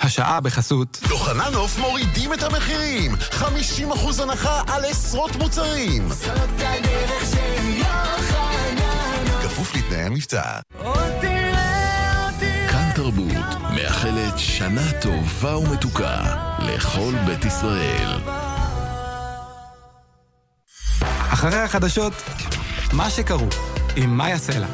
השעה בחסות יוחננוף מורידים את המחירים 50% הנחה על עשרות מוצרים. זאת הדרך של יוחננוף, כפוף לתנאי המבצע. כאן תרבות מאחלת שנה טובה ומתוקה לכל בית ישראל. אחרי החדשות, מה שקרו עם מאיה סלע.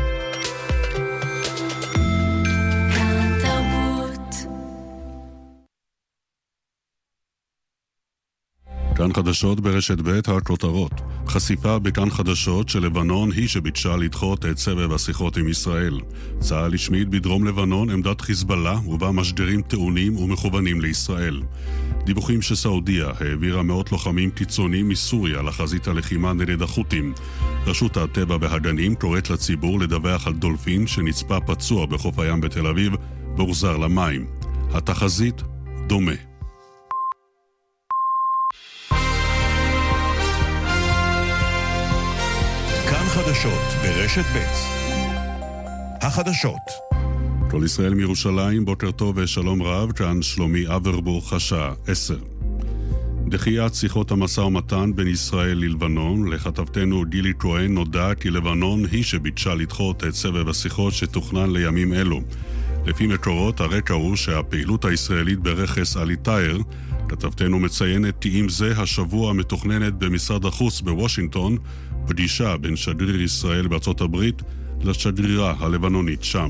כאן חדשות ברשת ב' הכותרות. חשיפה בכאן חדשות שלבנון היא שביקשה לדחות את סבב השיחות עם ישראל. צה"ל השמיד בדרום לבנון עמדת חיזבאללה ובה משדרים טעונים ומכוונים לישראל. דיווחים שסעודיה העבירה מאות לוחמים קיצוניים מסוריה לחזית הלחימה נגד החות'ים. רשות הטבע והגנים קוראת לציבור לדווח על דולפין שנצפה פצוע בחוף הים בתל אביב והוחזר למים. התחזית דומה. חדשות ברשת ב'. החדשות. כל ישראל מירושלים, בוקר טוב ושלום רב, כאן שלומי אברבוך, השעה 10. דחיית שיחות המשא ומתן בין ישראל ללבנון. לכתבתנו גילי כהן נודע כי לבנון היא שביקשה לדחות את סבב השיחות שתוכנן לימים אלו. לפי מקורות הרקע הוא שהפעילות הישראלית ברכס אלי טאייר, כתבתנו מציינת כי עם זה השבוע מתוכננת במשרד החוץ בוושינגטון פגישה בין שגריר ישראל בארצות הברית לשגרירה הלבנונית שם.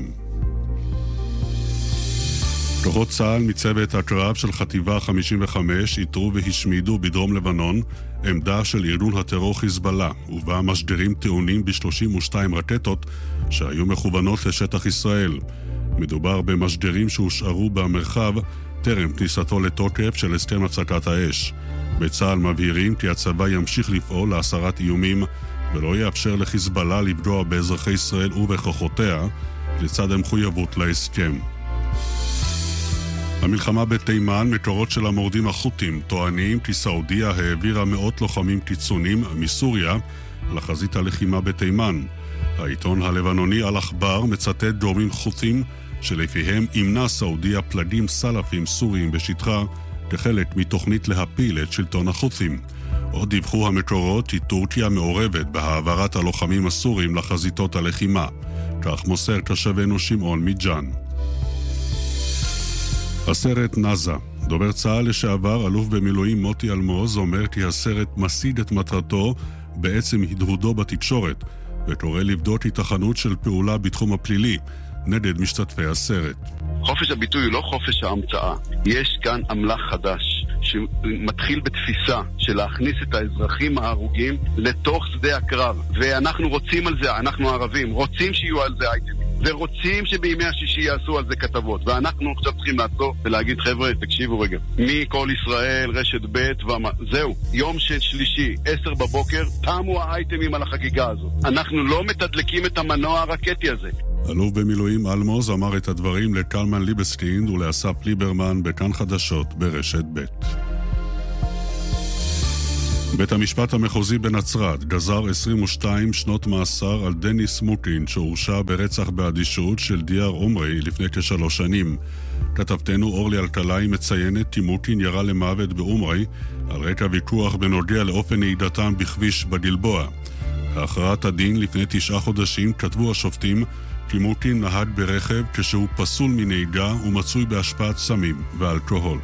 כוחות צה"ל מצוות הקרב של חטיבה 55 איתרו והשמידו בדרום לבנון עמדה של ארגון הטרור חיזבאללה, ובה משדרים טעונים ב-32 רקטות שהיו מכוונות לשטח ישראל. מדובר במשדרים שהושארו במרחב טרם כניסתו לתוקף של הסכם הפסקת האש. בצה"ל מבהירים כי הצבא ימשיך לפעול להסרת איומים ולא יאפשר לחיזבאללה לפגוע באזרחי ישראל ובכוחותיה לצד המחויבות להסכם. המלחמה בתימן, מקורות של המורדים החות'ים טוענים כי סעודיה העבירה מאות לוחמים קיצוניים מסוריה לחזית הלחימה בתימן. העיתון הלבנוני אל-אחבר מצטט גורמים חות'ים שלפיהם ימנע סעודיה פלגים סלפים סוריים בשטחה כחלק מתוכנית להפיל את שלטון החות'ים. עוד דיווחו המקורות כי טורקיה מעורבת בהעברת הלוחמים הסורים לחזיתות הלחימה. כך מוסר תושבנו שמעון מג'אן. הסרט נזה. דובר צה"ל לשעבר, אלוף במילואים מוטי אלמוז, אומר כי הסרט משיג את מטרתו בעצם הדהודו בתקשורת, וקורא לבדוק היתכנות של פעולה בתחום הפלילי נגד משתתפי הסרט. חופש הביטוי הוא לא חופש ההמצאה. יש כאן אמל"ח חדש שמתחיל בתפיסה של להכניס את האזרחים ההרוגים לתוך שדה הקרב. ואנחנו רוצים על זה, אנחנו הערבים, רוצים שיהיו על זה אייטמים. ורוצים שבימי השישי יעשו על זה כתבות. ואנחנו עכשיו צריכים לעצור ולהגיד, חבר'ה, תקשיבו רגע. מכל ישראל, רשת ב' זהו. יום של שלישי, 10 בבוקר, תמו האייטמים על החגיגה הזאת. אנחנו לא מתדלקים את המנוע הרקטי הזה. אלוף במילואים אלמוז אמר את הדברים לקלמן ליבסקינד ולאסף ליברמן בכאן חדשות ברשת ב'. בית המשפט המחוזי בנצרת גזר 22 שנות מאסר על דניס מוקין שהורשע ברצח באדישות של דיאר עומרי לפני כ3 שנים. כתבתנו אורלי אלקלעי מציינת כי מוקין ירה למוות בעומרי על רקע ויכוח בנוגע לאופן נהיגתם בכביש בגלבוע. בהכרעת הדין לפני 9 חודשים כתבו השופטים כי מוקין נהג ברכב כשהוא פסול מנהיגה ומצוי בהשפעת סמים ואלכוהול.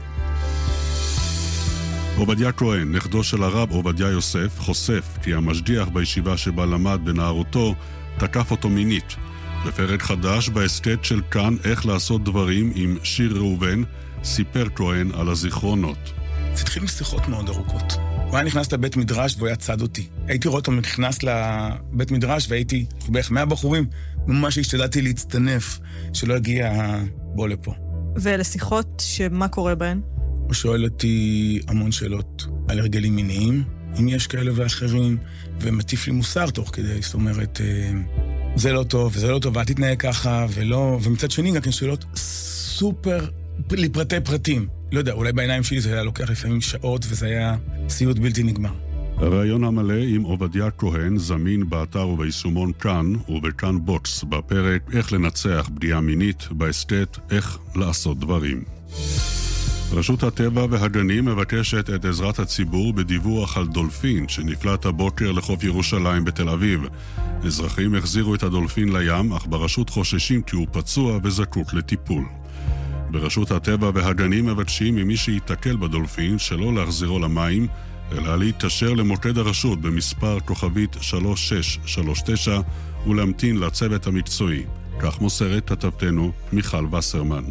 עובדיה כהן, נכדו של הרב עובדיה יוסף, חושף כי המשגיח בישיבה שבה למד בנערותו תקף אותו מינית. בפרק חדש בהסכת של כאן איך לעשות דברים עם שיר ראובן, סיפר כהן על הזיכרונות. זה התחיל משיחות מאוד ארוכות. הוא היה נכנס לבית מדרש והוא היה צד אותי. הייתי רואה אותו נכנס לבית מדרש והייתי בערך 100 בחורים, ממש השתדלתי להצטנף שלא יגיע בוא לפה. ואלה שיחות שמה קורה בהן? הוא שואל אותי המון שאלות על הרגלים מיניים, אם יש כאלה ואחרים, ומטיף לי מוסר תוך כדי, זאת אומרת, זה לא טוב, וזה לא טוב, ואת תתנהג ככה, ולא, ומצד שני גם כן שאלות סופר לפרטי פרטים. לא יודע, אולי בעיניים שלי זה היה לוקח לפעמים שעות, וזה היה סיוט בלתי נגמר. הרעיון המלא עם עובדיה כהן זמין באתר וביישומון כאן ובכאן בוקס, בפרק איך לנצח פגיעה מינית, בהסכת איך לעשות דברים. רשות הטבע והגנים מבקשת את עזרת הציבור בדיווח על דולפין שנפלט הבוקר לחוף ירושלים בתל אביב. אזרחים החזירו את הדולפין לים, אך ברשות חוששים כי הוא פצוע וזקוק לטיפול. ברשות הטבע והגנים מבקשים ממי שיתקל בדולפין שלא להחזירו למים, אלא להתקשר למוקד הרשות במספר כוכבית 3639 ולהמתין לצוות המקצועי. כך מוסרת כתבתנו מיכל וסרמן.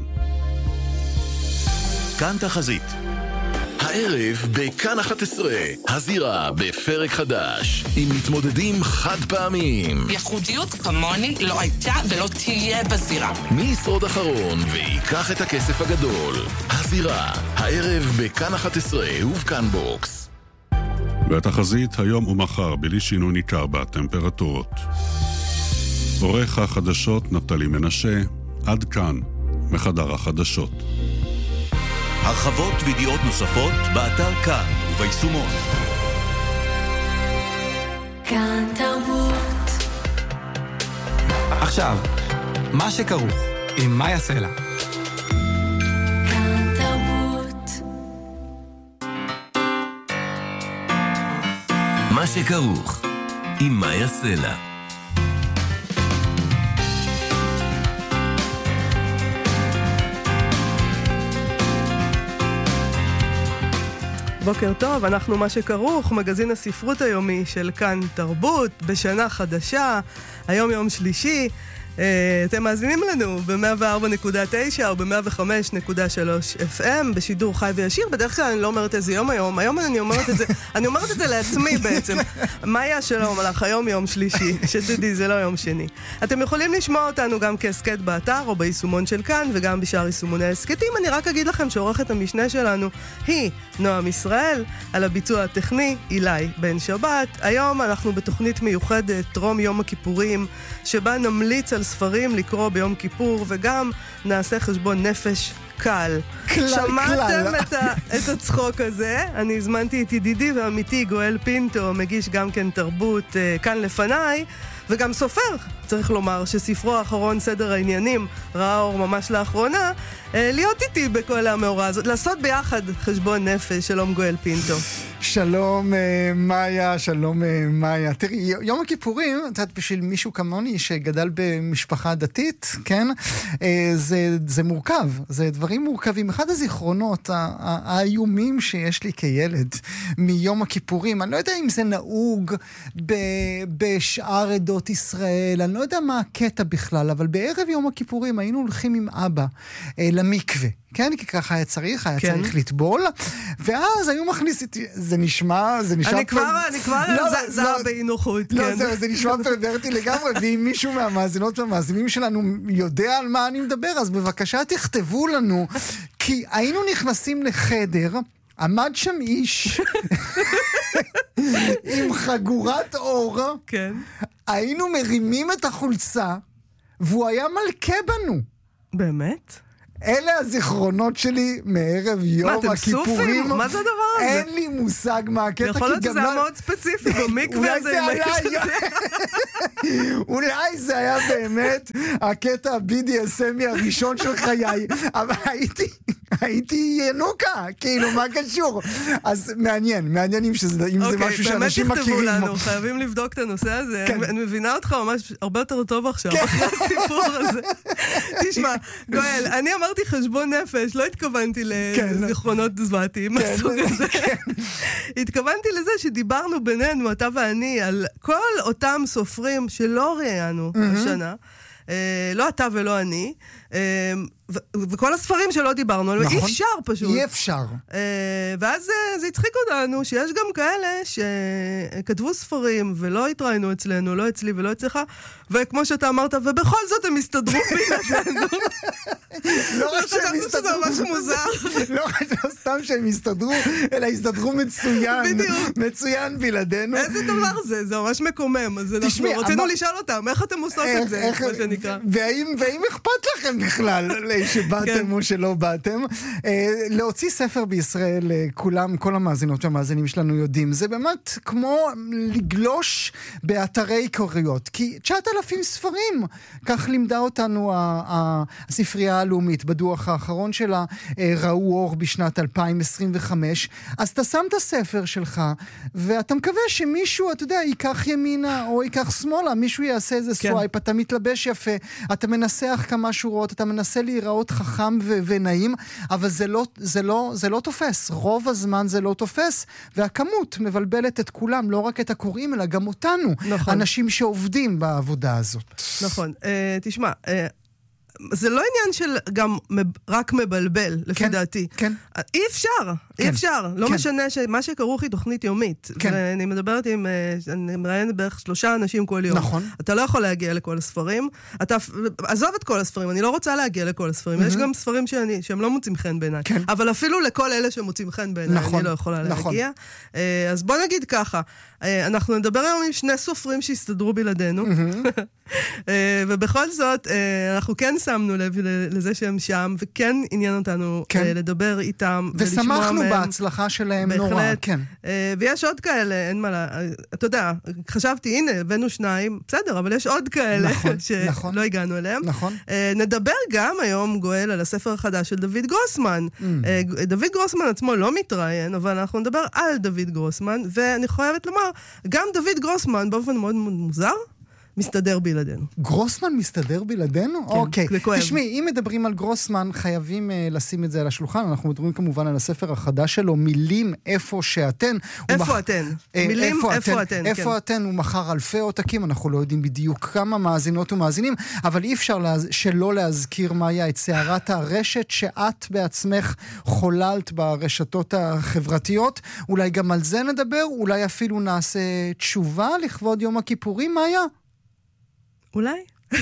כאן תחזית. הערב בכאן 11, הזירה בפרק חדש, עם מתמודדים חד פעמים. ייחודיות כמוני לא הייתה ולא תהיה בזירה. מי ישרוד אחרון ויקח את הכסף הגדול? הזירה, הערב בכאן 11 ובכאן בוקס. והתחזית היום ומחר בלי שינוי ניכר בטמפרטורות. עורך החדשות נפתלי מנשה, עד כאן מחדר החדשות. הרחבות וידיעות נוספות באתר כאן וביישומון. כאן תרבות. עכשיו, מה שכרוך עם מאיה סלע. כאן תרבות. מה שכרוך עם מאיה סלע. בוקר טוב, אנחנו מה שכרוך, מגזין הספרות היומי של כאן תרבות, בשנה חדשה, היום יום שלישי. אתם מאזינים לנו ב-104.9 או ב-105.3 FM, בשידור חי וישיר. בדרך כלל אני לא אומרת איזה יום היום, היום אני אומרת את זה, אני אומרת את זה לעצמי בעצם. מאיה שלום לך, היום יום שלישי, שתדעי, זה לא יום שני. אתם יכולים לשמוע אותנו גם כסקט באתר או ביישומון של כאן, וגם בשאר יישומוני הסקטים. אני רק אגיד לכם שעורכת המשנה שלנו היא נועם ישראל, על הביצוע הטכני אילי בן שבת. היום אנחנו בתוכנית מיוחדת, טרום יום הכיפורים, שבה נמליץ על ספרים לקרוא ביום כיפור, וגם נעשה חשבון נפש קל. שמעתם את הצחוק הזה? אני הזמנתי את ידידי ואמיתי גואל פינטו, מגיש גם כן תרבות כאן לפניי, וגם סופר, צריך לומר, שספרו האחרון סדר העניינים ראה אור ממש לאחרונה, להיות איתי בכל המאורע הזאת, לעשות ביחד חשבון נפש. שלום גואל פינטו. שלום מאיה, שלום מאיה. תראי, יום הכיפורים, את יודעת, בשביל מישהו כמוני שגדל במשפחה דתית, כן? זה מורכב, זה דברים מורכבים. אחד הזיכרונות האיומים שיש לי כילד מיום הכיפורים, אני לא יודע אם זה נהוג בשאר עדות ישראל, אני לא יודע מה הקטע בכלל, אבל בערב יום הכיפורים היינו הולכים עם אבא למקווה. כן, כי ככה היה צריך לטבול, ואז היו מכניס איתי, זה נשמע... אני כבר זרה באינוחות, כן. לא, זה נשמע פרברטי לגמרי, ואם מישהו מהמאזינות והמאזינים שלנו יודע על מה אני מדבר, אז בבקשה תכתבו לנו, כי היינו נכנסים לחדר, עמד שם איש עם חגורת אור, כן. היינו מרימים את החולצה, והוא היה מלכה בנו. באמת? אלה הזיכרונות שלי מערב יום הכיפורים. מה, אתם סופים? מה זה הדבר הזה? אין לי מושג מה הקטע. יכול להיות שזה היה מאוד ספציפי במקווה הזה. אולי זה היה באמת הקטע ה-BDSM הראשון של חיי, אבל הייתי ינוקה, כאילו, מה קשור? אז מעניין אם זה משהו שאנשים מכירים. באמת תכתבו לנו, חייבים לבדוק את הנושא הזה. אני מבינה אותך ממש הרבה יותר טוב עכשיו, אחרי הסיפור הזה. תשמע, גואל, אני אמרתי חשבון נפש, לא התכוונתי לזיכרונות זוועתיים מהסוג הזה. התכוונתי לזה שדיברנו בינינו, אתה ואני, על כל אותם סופרים שלא ראיינו השנה, לא אתה ולא אני, וכל הספרים שלא דיברנו, אי אפשר פשוט. אי אפשר. ואז זה הצחיק אותנו שיש גם כאלה שכתבו ספרים ולא התראינו אצלנו, לא אצלי ולא אצלך, וכמו שאתה אמרת, ובכל זאת הם הסתדרו בלעדינו. לא רק שהם הסתדרו. זה ממש מוזר. לא סתם שהם הסתדרו, אלא הסתדרו מצוין. בדיוק. מצוין בלעדינו. איזה דבר זה? זה ממש מקומם. אז אנחנו רצינו לשאול אותם, איך אתם עושות את זה, מה שנקרא. והאם אכפת לכם בכלל שבאתם או שלא באתם. להוציא ספר בישראל, כל המאזינות והמאזינים שלנו יודעים, זה באמת כמו לגלוש באתרי קוריות, כי 9,000 ספרים, כך לימדה אותנו הספרייה הלאומית בדוח האחרון שלה ראו אור בשנת 2025, אז אתה שם את הספר שלך, ואתה מקווה שמישהו, אתה יודע, ייקח ימינה או ייקח שמאלה, מישהו יעשה איזה סווייפ, אתה מתלבש יפה, אתה מנסח כמה שורות, אתה מנסה להיראות חכם ונעים, אבל זה לא תופס. רוב הזמן זה לא תופס, והכמות מבלבלת את כולם, לא רק את הקוראים, אלא גם אותנו, נכון. אנשים שעובדים בעבודה הזאת. נכון. תשמע, זה לא עניין של גם רק מבלבל, לפי דעתי. כן. אי אפשר. לא משנה שמה שכרוך היא תוכנית יומית. ואני מדברת עם, אני מראיינת בערך 3 אנשים כל יום. נכון. אתה לא יכול להגיע לכל הספרים. עזוב את כל הספרים, אני לא רוצה להגיע לכל הספרים. יש גם ספרים שהם לא מוצאים חן בעיניי. אבל אפילו לכל אלה שמוצאים חן בעיניי, אני לא יכולה להגיע. אז בוא נגיד ככה, אנחנו נדבר היום עם 2 סופרים שהסתדרו בלעדינו. ובכל זאת, אנחנו כן שמנו לב לזה שהם שם, וכן עניין אותנו לדבר איתם, ושמחנו בהצלחה שלהם נורא, כן. ויש עוד כאלה, אין מה לה, אתה יודע, חשבתי, הנה, הבאנו 2, בסדר, אבל יש עוד כאלה שלא הגענו אליהם. נכון. נדבר גם היום, גואל, על הספר החדש של דוד גרוסמן. דוד גרוסמן עצמו לא מתראיין, אבל אנחנו נדבר על דוד גרוסמן, ואני חייבת לומר, גם דוד גרוסמן, באופן מאוד מוזר, מסתדר בלעדינו. גרוסמן מסתדר בלעדינו? כן, אוקיי. זה כואב. תשמעי, אם מדברים על גרוסמן, חייבים לשים את זה על השולחן. אנחנו מדברים כמובן על הספר החדש שלו, מילים איפה שאתן. איפה אתן? מילים איפה אתן. איפה אתן, הוא מחר אלפי עותקים, אנחנו לא יודעים בדיוק כמה מאזינות ומאזינים, אבל אי אפשר שלא להזכיר מה את סערת הרשת שאת בעצמך חוללת ברשתות החברתיות. אולי גם על זה נדבר, אולי אפילו נעשה תשובה לכבוד יום הכיפורים, מה היה? אולי.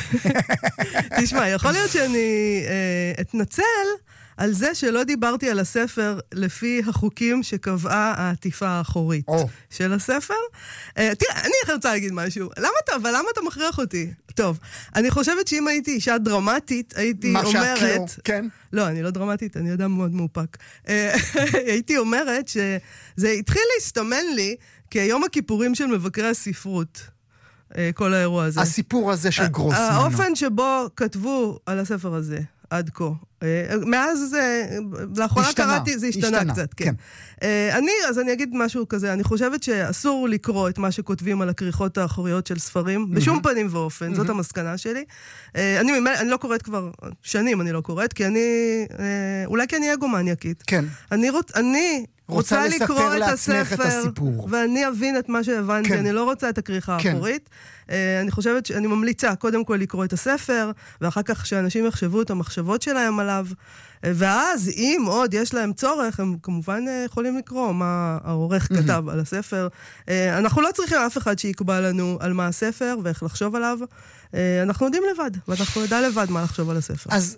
תשמע, יכול להיות שאני אתנצל על זה שלא דיברתי על הספר לפי החוקים שקבעה העטיפה האחורית של הספר. תראה, אני רוצה להגיד משהו. למה אתה מכריח אותי? טוב, אני חושבת שאם הייתי אישה דרמטית, הייתי אומרת... כן. לא, אני לא דרמטית, אני אדם מאוד מאופק. הייתי אומרת שזה התחיל להסתמן לי כיום הכיפורים של מבקרי הספרות. כל האירוע הזה. הסיפור הזה של גרוסמן. האופן שבו כתבו על הספר הזה, עד כה. מאז, לאחרונה קראתי, זה השתנה קצת, כן. אז אני אגיד משהו כזה, אני חושבת שאסור לקרוא את מה שכותבים על הכריכות האחוריות של ספרים, בשום פנים ואופן, זאת המסקנה שלי. אני לא קוראת כבר שנים, אני לא קוראת, כי אולי כי אני אגומניאקית. כן. אני רוצה לקרוא את הספר, ואני אבין את מה שהבנתי, אני לא רוצה את הכריכה האחורית. אני חושבת שאני ממליצה קודם כל לקרוא את הספר, ואחר כך שאנשים יחשבו את המחשבות שלהם עליו, ואז אם עוד יש להם צורך, הם כמובן יכולים לקרוא מה העורך כתב על הספר. אנחנו לא צריכים אף אחד שיקבע לנו על מה הספר ואיך לחשוב עליו. אנחנו יודעים לבד, ואנחנו נדע לבד מה לחשוב על הספר. אז...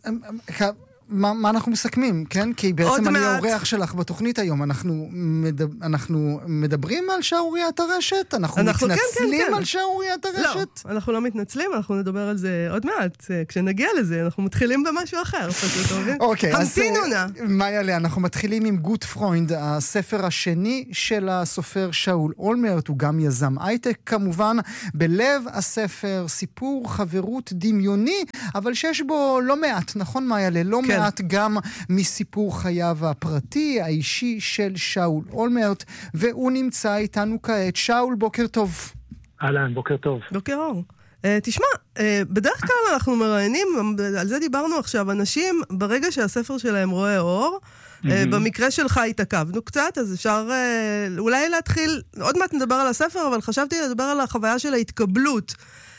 מה אנחנו מסכמים, כן? כי בעצם אני האורח שלך בתוכנית היום. אנחנו מדברים על שערוריית הרשת? אנחנו מתנצלים על שערוריית הרשת? לא, אנחנו לא מתנצלים, אנחנו נדבר על זה עוד מעט. כשנגיע לזה, אנחנו מתחילים במשהו אחר. אוקיי, אז מה יעלה? אנחנו מתחילים עם גוט פרוינד, הספר השני של הסופר שאול אולמרט, הוא גם יזם הייטק כמובן. בלב הספר סיפור חברות דמיוני, אבל שיש בו לא מעט, נכון מה יעלה? לא מעט. גם מסיפור חייו הפרטי, האישי של שאול אולמרט, והוא נמצא איתנו כעת. שאול, בוקר טוב. אהלן, בוקר טוב. בוקר אור. תשמע, בדרך כלל אנחנו מראיינים, על זה דיברנו עכשיו, אנשים ברגע שהספר שלהם רואה אור, במקרה שלך התעכבנו קצת, אז אפשר אולי להתחיל, עוד מעט נדבר על הספר, אבל חשבתי לדבר על החוויה של ההתקבלות.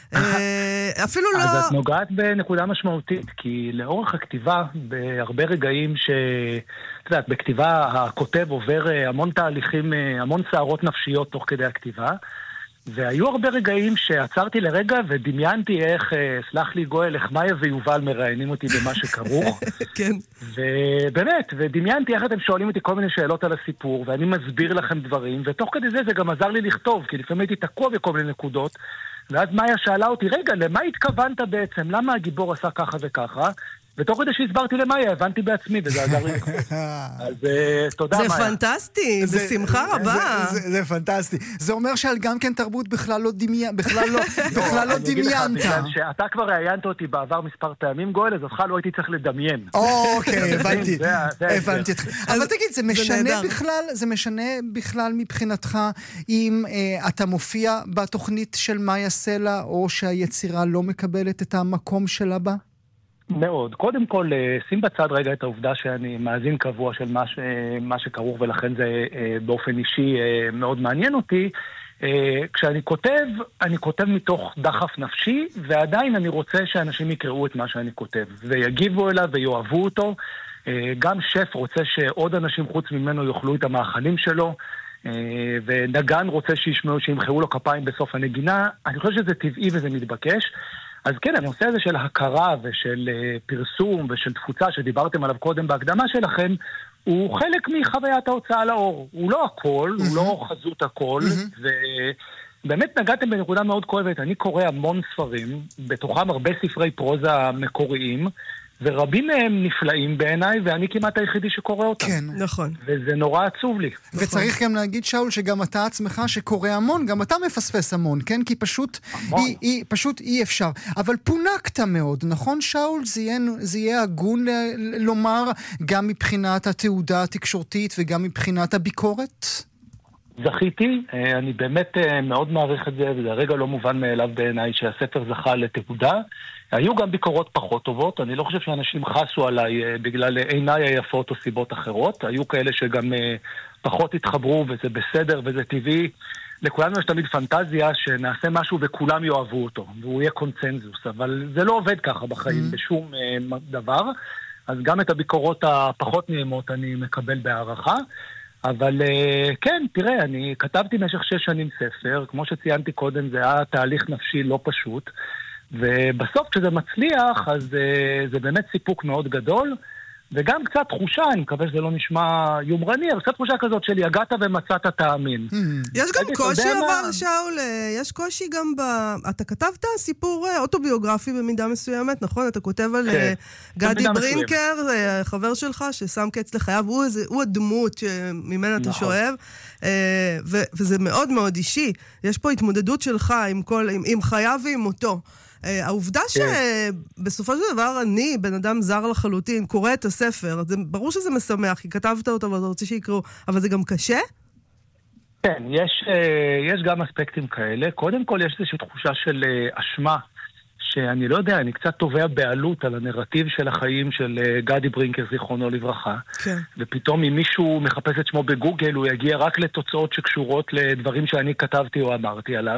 אפילו לא... אז את נוגעת בנקודה משמעותית, כי לאורך הכתיבה, בהרבה רגעים את יודעת, בכתיבה הכותב עובר המון תהליכים, המון סערות נפשיות תוך כדי הכתיבה, והיו הרבה רגעים שעצרתי לרגע ודמיינתי איך, סלח לי גואל, איך מאיה ויובל מראיינים אותי במה שכרוך. כן. ובאמת, ודמיינתי איך אתם שואלים אותי כל מיני שאלות על הסיפור, ואני מסביר לכם דברים, ותוך כדי זה גם עזר לי לכתוב, כי לפעמים הייתי תקוע בכל מיני נקודות, ואז מאיה שאלה אותי, רגע, למה התכוונת בעצם? למה הגיבור עשה ככה וככה? ותוך כדי שהסברתי למאיה, הבנתי בעצמי, וזה עזר לי. אז תודה, מאיה. זה פנטסטי, בשמחה רבה. זה פנטסטי. זה אומר שעל גם כן תרבות בכלל לא דמיינת. שאתה כבר ראיינת אותי בעבר מספר פעמים, גואל, אז אותך לא הייתי צריך לדמיין. אוקיי, הבנתי. אבל תגיד, זה משנה בכלל מבחינתך אם אתה מופיע בתוכנית של מאיה סלע, או שהיצירה לא מקבלת את המקום שלה בה? מאוד. קודם כל, שים בצד רגע את העובדה שאני מאזין קבוע של מה שכרוך, ולכן זה באופן אישי מאוד מעניין אותי. כשאני כותב, אני כותב מתוך דחף נפשי, ועדיין אני רוצה שאנשים יקראו את מה שאני כותב, ויגיבו אליו ויואבו אותו. גם שף רוצה שעוד אנשים חוץ ממנו יאכלו את המאכלים שלו, ונגן רוצה שימחאו לו כפיים בסוף הנגינה. אני חושב שזה טבעי וזה מתבקש. אז כן, הנושא הזה של הכרה ושל פרסום ושל תפוצה שדיברתם עליו קודם בהקדמה שלכם, הוא חלק מחוויית ההוצאה לאור. הוא לא הכל, הוא לא חזות הכל, ובאמת נגעתם בנקודה מאוד כואבת. אני קורא המון ספרים, בתוכם הרבה ספרי פרוזה מקוריים, ורבים מהם נפלאים בעיניי, ואני כמעט היחידי שקורא אותם. כן, נכון. וזה נורא עצוב לי. וצריך גם להגיד, שאול, שגם אתה עצמך שקורא המון, גם אתה מפספס המון, כן? כי פשוט אי אפשר. אבל פונקת מאוד, נכון, שאול? זה יהיה הגון לומר גם מבחינת התעודה התקשורתית וגם מבחינת הביקורת? זכיתי, אני באמת מאוד מעריך את זה, וזה הרגע לא מובן מאליו בעיניי שהספר זכה לתעודה. היו גם ביקורות פחות טובות, אני לא חושב שאנשים חסו עליי בגלל עיניי היפות או סיבות אחרות. היו כאלה שגם פחות התחברו, וזה בסדר וזה טבעי. לכולנו יש תמיד פנטזיה שנעשה משהו וכולם יאהבו אותו, והוא יהיה קונצנזוס, אבל זה לא עובד ככה בחיים בשום דבר. אז גם את הביקורות הפחות נעימות אני מקבל בהערכה. אבל כן, תראה, אני כתבתי במשך 6 שנים ספר, כמו שציינתי קודם, זה היה תהליך נפשי לא פשוט, ובסוף כשזה מצליח, אז זה באמת סיפוק מאוד גדול, וגם קצת תחושה, אני מקווה שזה לא נשמע יומרני, אבל קצת תחושה כזאת של יגעת ומצאת תאמין. יש גם קושי אבל, שאול, יש קושי גם אתה כתבת סיפור אוטוביוגרפי במידה מסוימת, נכון? אתה כותב על גדי ברינקר, חבר שלך, ששם קץ לחייו, הוא הדמות ממנה אתה שואב, וזה מאוד מאוד אישי. יש פה התמודדות שלך עם חייו ועם מותו. העובדה שבסופו של דבר אני, בן אדם זר לחלוטין, קורא את הספר, זה ברור שזה משמח, כי כתבת אותו ואתה רוצה שיקראו, אבל זה גם קשה? כן, יש גם אספקטים כאלה. קודם כל יש איזושהי תחושה של אשמה, שאני לא יודע, אני קצת תובע בעלות על הנרטיב של החיים של גדי ברינקר, זיכרונו לברכה. כן. ופתאום אם מישהו מחפש את שמו בגוגל, הוא יגיע רק לתוצאות שקשורות לדברים שאני כתבתי או אמרתי עליו.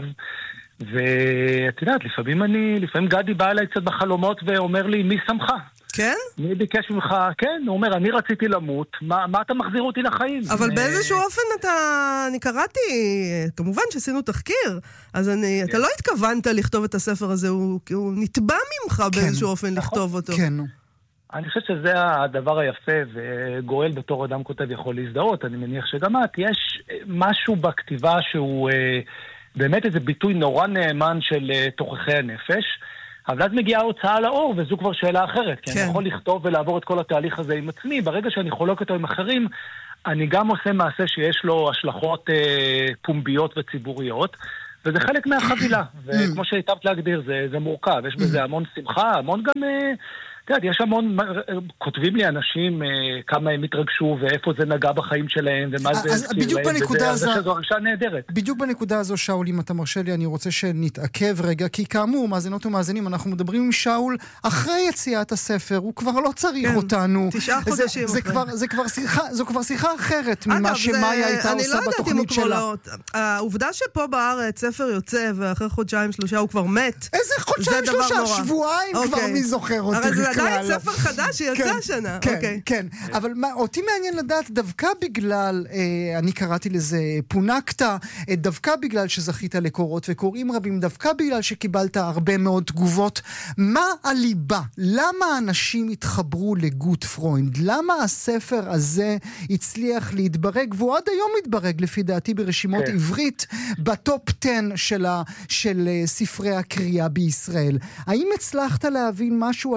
ואת יודעת, לפעמים גדי בא אליי קצת בחלומות ואומר לי, מי שמך? כן? מי ביקש ממך? כן, הוא אומר, אני רציתי למות, מה אתה מחזיר אותי לחיים? אבל באיזשהו אופן אני קראתי, כמובן שעשינו תחקיר, אז אתה לא התכוונת לכתוב את הספר הזה, הוא נתבע ממך באיזשהו אופן לכתוב אותו. כן. אני חושב שזה הדבר היפה, וגואל בתור אדם כותב יכול להזדהות, אני מניח שגם את, יש משהו בכתיבה שהוא באמת איזה ביטוי נורא נאמן של תוכחי הנפש, אבל אז מגיעה ההוצאה לאור, וזו כבר שאלה אחרת, כי אני יכול לכתוב ולעבור את כל התהליך הזה עם עצמי, ברגע שאני חולק אותו עם אחרים, אני גם עושה מעשה שיש לו השלכות פומביות וציבוריות, וזה חלק מהחבילה, וכמו שהיטבת להגדיר, זה מורכב, יש בזה המון שמחה, המון גם, יש המון, כותבים לי אנשים כמה הם התרגשו ואיפה זה נגע בחיים שלהם ומה זה הזכיר להם, וזו הרגשה נהדרת. בדיוק בנקודה הזו, שאול, אם אתה מרשה לי, אני רוצה שנתעכב רגע, כי כאמור, מאזינות ומאזינים, אנחנו מדברים עם שאול אחרי יציאת הספר, הוא כבר לא צריך אותנו. 9 חודשים זו כבר שיחה אחרת ממה שמאיה הייתה עושה בתוכנית שלה. העובדה שפה בארץ ספר יוצא ואחרי 1-2 הוא כבר מת. איזה 1-2 שבועיים כבר מי זוכר אותו. עדיין ספר חדש שיצא השנה. כן, אבל אותי מעניין לדעת, דווקא בגלל, אני קראתי לזה פונקת, דווקא בגלל שזכית לקורות וקוראים רבים, דווקא בגלל שקיבלת הרבה מאוד תגובות, מה הליבה? למה אנשים התחברו לגוט פרוינד? למה הספר הזה הצליח להתברג, והוא עד היום מתברג לפי דעתי ברשימות עברית, בטופ 10 של ספרי הקריאה בישראל? האם הצלחת להבין משהו על הספרות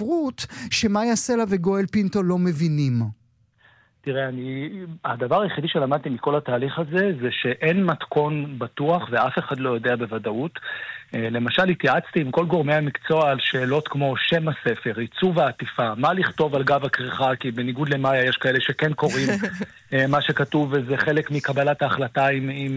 ספרות שמאיה סלע וגואל פינטו לא מבינים? תראה, הדבר היחידי שלמדתי מכל התהליך הזה, זה שאין מתכון בטוח ואף אחד לא יודע בוודאות. למשל, התייעצתי עם כל גורמי המקצוע על שאלות כמו שם הספר, עיצוב העטיפה, מה לכתוב על גב הכריכה, כי בניגוד למאיה יש כאלה שכן קוראים מה שכתוב, וזה חלק מקבלת ההחלטה אם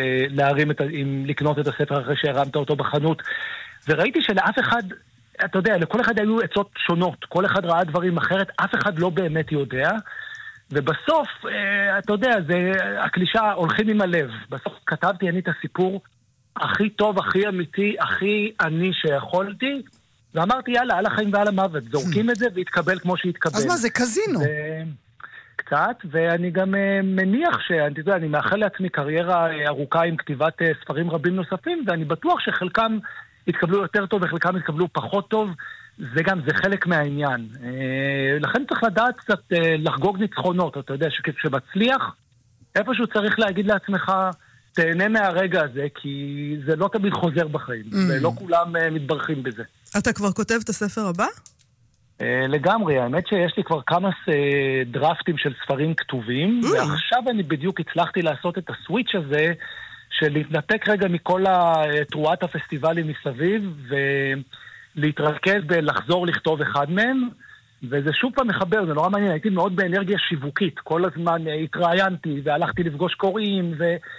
לקנות את הספר אחרי שהרמת אותו בחנות. וראיתי שלאף אחד, אתה יודע, לכל אחד היו עצות שונות, כל אחד ראה דברים אחרת, אף אחד לא באמת יודע. ובסוף, אתה יודע, זה הקלישה הולכים עם הלב. בסוף כתבתי אני את הסיפור הכי טוב, הכי אמיתי, הכי אני שיכולתי, ואמרתי, יאללה, על החיים ועל המוות, זורקים את זה והתקבל כמו שהתקבל. אז מה, זה קזינו? קצת, ואני גם מניח אני מאחל לעצמי קריירה ארוכה עם כתיבת ספרים רבים נוספים, ואני בטוח שחלקם התקבלו יותר טוב וחלקם התקבלו פחות טוב, זה חלק מהעניין. לכן צריך לדעת קצת לחגוג ניצחונות, אתה יודע, שכשמצליח, איפשהו צריך להגיד לעצמך, תהנה מהרגע הזה, כי זה לא תמיד חוזר בחיים, ולא כולם מתברכים בזה. אתה כבר כותב את הספר הבא? לגמרי, האמת שיש לי כבר כמה דרפטים של ספרים כתובים, ועכשיו אני בדיוק הצלחתי לעשות את הסוויץ' הזה, של להתנתק רגע מכל תרועת הפסטיבלים מסביב, להתרכז בלחזור לכתוב אחד מהם, וזה שוב פעם מחבר, זה נורא מעניין, הייתי מאוד באנרגיה שיווקית, כל הזמן התראיינתי והלכתי לפגוש קוראים,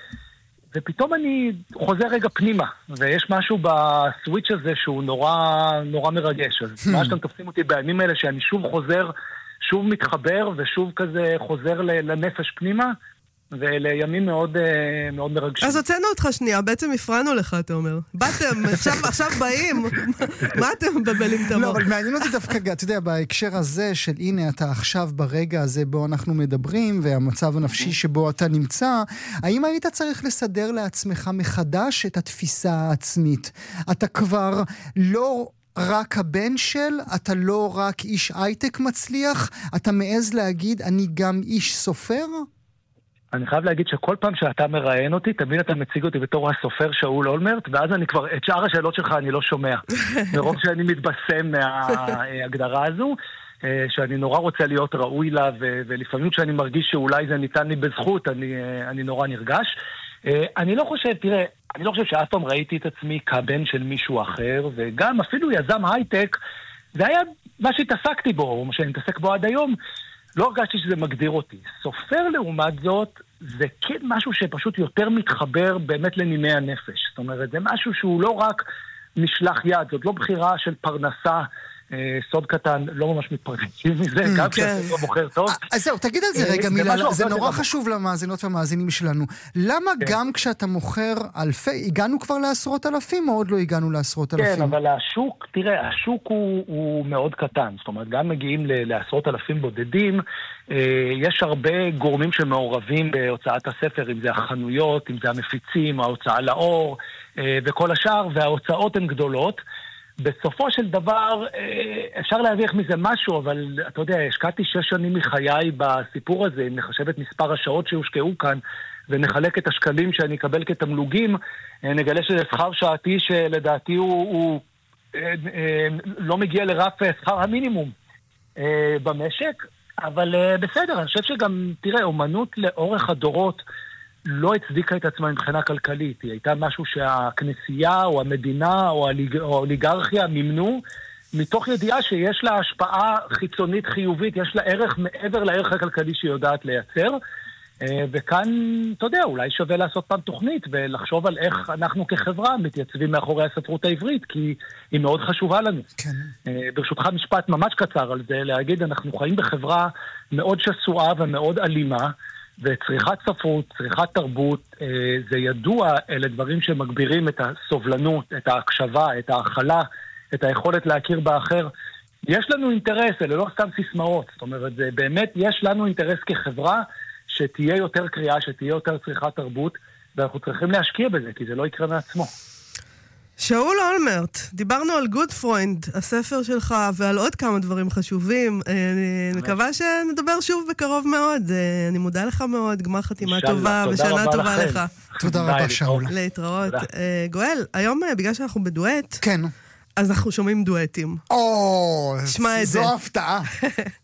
ופתאום אני חוזר רגע פנימה, ויש משהו בסוויץ' הזה שהוא נורא מרגש, אז מה שאתם תופסים אותי בימים האלה, שאני שוב חוזר, שוב מתחבר, ושוב כזה חוזר לנפש פנימה, ואלה ימים מאוד מרגשים. אז הוצאנו אותך שנייה, בעצם הפרענו לך, אתה אומר. באתם, עכשיו באים, מה אתם מבלבלים את המוח? לא, אבל מעניין אותי דווקא, אתה יודע, בהקשר הזה של הנה, אתה עכשיו ברגע הזה בו אנחנו מדברים, והמצב הנפשי שבו אתה נמצא, האם היית צריך לסדר לעצמך מחדש את התפיסה העצמית? אתה כבר לא רק הבן אתה לא רק איש הייטק מצליח, אתה מעז להגיד, אני גם איש סופר? אני חייב להגיד שכל פעם שאתה מראיין אותי, תמיד אתה מציג אותי בתור הסופר שאול אולמרט, ואז אני כבר, את שאר השאלות שלך אני לא שומע. מרוב שאני מתבשם מההגדרה הזו, שאני נורא רוצה להיות ראוי לה, ולפעמים כשאני מרגיש שאולי זה ניתן לי בזכות, אני נורא נרגש. אני לא חושב שאף פעם ראיתי את עצמי כבן של מישהו אחר, וגם אפילו יזם הייטק, זה היה מה שהתעסקתי בו, או מה שאני מתעסק בו עד היום, לא הרגשתי שזה מגדיר אותי. סופר לעומת זאת, זה כן משהו שפשוט יותר מתחבר באמת לנימי הנפש. זאת אומרת, זה משהו שהוא לא רק משלח יד, זאת לא בחירה של פרנסה, סוד קטן, לא ממש מתפרנסים מזה, גם כשאתה לא בוחר טוב. אז זהו, תגיד על זה רגע מילה, זה נורא חשוב למאזינות והמאזינים שלנו. למה גם כשאתה מוכר אלפי, הגענו כבר לעשרות אלפים, או עוד לא הגענו לעשרות אלפים? כן, אבל השוק, תראה, השוק הוא מאוד קטן, זאת אומרת, גם מגיעים לעשרות אלפים בודדים, יש הרבה גורמים שמעורבים בהוצאת הספר, אם זה החנויות, אם זה המפיצים, ההוצאה לאור, וכל השאר, וההוצאות הן גדולות. בסופו של דבר, אפשר להרוויח מזה משהו, אבל אתה יודע, השקעתי 6 שנים מחיי בסיפור הזה, אם נחשב את מספר השעות שהושקעו כאן, ונחלק את השקלים שאני אקבל כתמלוגים, נגלה שזה שכר שעתי שלדעתי הוא לא מגיע לרף שכר המינימום במשק, אבל בסדר, אני חושב שגם, תראה, אומנות לאורך הדורות, לא הצדיקה את עצמה מבחינה כלכלית. היא הייתה משהו שהכנסייה או המדינה או האוליגרכיה מימנו, מתוך ידיעה שיש לה השפעה חיצונית חיובית, יש לה ערך מעבר לערך הכלכלי שהיא יודעת לייצר. וכאן, אתה יודע, אולי שווה לעשות פעם תוכנית ולחשוב על איך אנחנו כחברה מתייצבים מאחורי הספרות העברית, כי היא מאוד חשובה לנו. כן. ברשותך משפט ממש קצר על זה, להגיד, אנחנו חיים בחברה מאוד שסועה ומאוד אלימה, וצריכת ספרות, צריכת תרבות, זה ידוע, אלה דברים שמגבירים את הסובלנות, את ההקשבה, את ההכלה, את היכולת להכיר באחר. יש לנו אינטרס, אלה לא סתם סיסמאות, זאת אומרת, זה באמת, יש לנו אינטרס כחברה שתהיה יותר קריאה, שתהיה יותר צריכת תרבות, ואנחנו צריכים להשקיע בזה, כי זה לא יקרה מעצמו. שאול אולמרט, דיברנו על גודפרוינד, הספר שלך, ועל עוד כמה דברים חשובים. אני מקווה שנדבר שוב בקרוב מאוד. אני מודה לך מאוד, גמר חתימה טובה, ושנה טובה לך. תודה רבה, שאול. להתראות. גואל, היום בגלל שאנחנו בדואט, כן. אז אנחנו שומעים דואטים. או, שמע את זה. זו הפתעה.